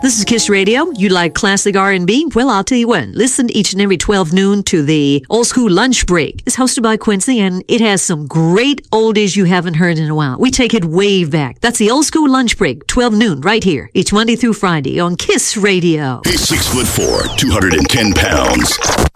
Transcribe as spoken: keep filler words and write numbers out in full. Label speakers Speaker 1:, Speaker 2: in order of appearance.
Speaker 1: This is Kiss Radio. You like classic R and B? Well, I'll tell you what. Listen each and every twelve noon to the Old School Lunch Break. It's hosted by Quincy, and it has some great oldies you haven't heard in a while. We take it way back. That's the Old School Lunch Break, twelve noon, right here, each Monday through Friday on Kiss Radio.
Speaker 2: He's six foot four, two hundred ten pounds.